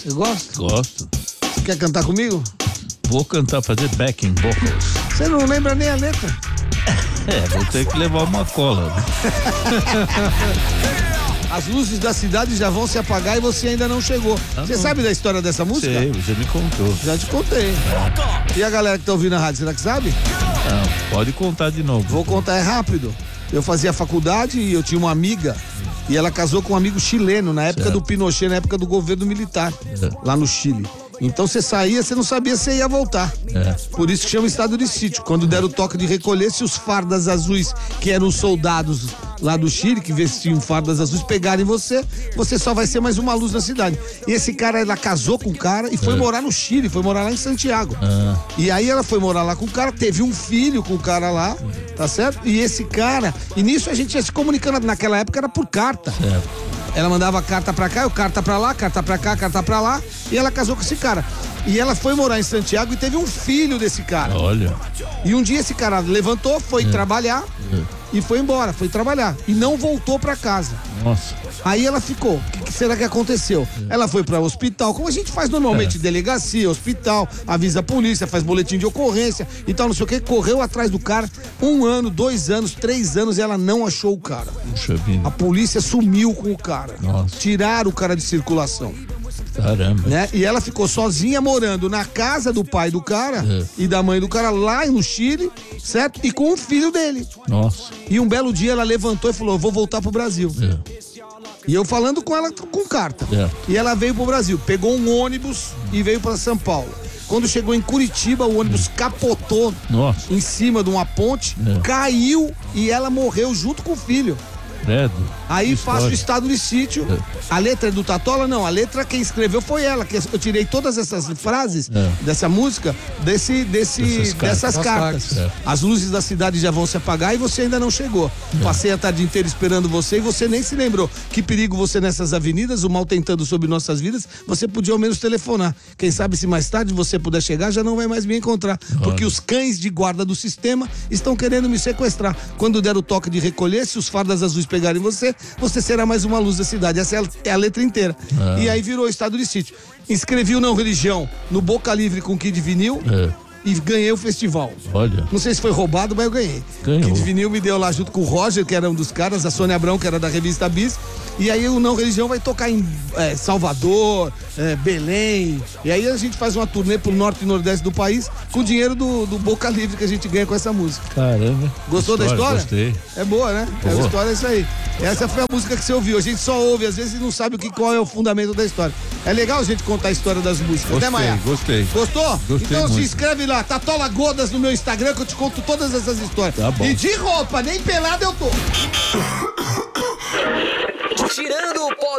Você gosta? Gosto. Você quer cantar comigo? Vou cantar, fazer backing vocals. Você não lembra nem a letra. Vou ter que levar uma cola. Né? As luzes da cidade já vão se apagar e você ainda não chegou. Você sabe da história dessa música? Sei, já me contou. Já te contei. E a galera que tá ouvindo a rádio, será que sabe? Não, pode contar de novo. Vou contar, é rápido. Eu fazia faculdade e eu tinha uma amiga e ela casou com um amigo chileno na época do Pinochet, na época do governo militar, lá no Chile. Então você saía, você não sabia se ia voltar. Por isso que chama estado de sítio. Quando deram o toque de recolher, se os fardas azuis, que eram os soldados lá do Chile, que vestiam fardas azuis, pegarem você, você só vai ser mais uma luz na cidade. E esse cara, ela casou com o cara e foi morar no Chile, foi morar lá em Santiago. E aí ela foi morar lá com o cara, teve um filho com o cara lá, tá certo? E esse cara, e nisso a gente ia se comunicando, naquela época era por carta. Ela mandava carta pra cá, eu carta pra lá, carta pra cá, carta pra lá, e ela casou com esse cara. E ela foi morar em Santiago e teve um filho desse cara. Olha. E um dia esse cara levantou, foi trabalhar e foi embora, foi trabalhar. E não voltou pra casa. Nossa. Aí ela ficou, o que será que aconteceu? Ela foi para o hospital, como a gente faz normalmente, delegacia, hospital, avisa a polícia, faz boletim de ocorrência e tal, não sei o que, correu atrás do cara 1 ano, 2 anos, 3 anos e ela não achou o cara. Puxa vida. A polícia sumiu com o cara. Nossa. Tiraram o cara de circulação. Caramba. Né? E ela ficou sozinha morando na casa do pai do cara e da mãe do cara lá no Chile, certo? E com o filho dele. Nossa. E um belo dia ela levantou e falou, eu vou voltar pro Brasil. E eu falando com ela com carta. E ela veio pro Brasil, pegou um ônibus e veio para São Paulo. Quando chegou em Curitiba, o ônibus capotou em cima de uma ponte, caiu e ela morreu junto com o filho. Credo. Aí faço o estado de sítio. A letra é do Tatola? Não, a letra quem escreveu foi ela. Que eu tirei todas essas frases dessa música dessas cartas. As luzes da cidade já vão se apagar e você ainda não chegou. Passei a tarde inteira esperando você e você nem se lembrou. Que perigo você nessas avenidas, o mal tentando sobre nossas vidas, você podia ao menos telefonar. Quem sabe se mais tarde você puder chegar, já não vai mais me encontrar. Porque os cães de guarda do sistema estão querendo me sequestrar. Quando der o toque de recolher, se os fardas azuis pegarem você, você será mais uma luz da cidade. Essa é a letra inteira. E aí virou estado de sítio. Inscrevi o Não Religião no Boca Livre com Kid Vinil e ganhei o festival. Olha. Não sei se foi roubado, mas eu ganhei. Ganhou. Kid Vinil me deu lá junto com o Roger, que era um dos caras, a Sônia Abrão, que era da revista Bis. E aí o Não Religião vai tocar em Salvador, Belém. E aí a gente faz uma turnê pro norte e nordeste do país com o dinheiro do Boca Livre que a gente ganha com essa música. Caramba. Gostou da história? Gostei. É boa, né? Boa. A história é isso aí. Essa foi a música que você ouviu. A gente só ouve, às vezes, e não sabe qual é o fundamento da história. É legal a gente contar a história das músicas, né, Maia? Gostei. Gostou? Gostei então muito. se inscreve lá, Tatola Godas no meu Instagram que eu te conto todas essas histórias. Tá bom. E de roupa, nem pelado eu tô. Tirando o pó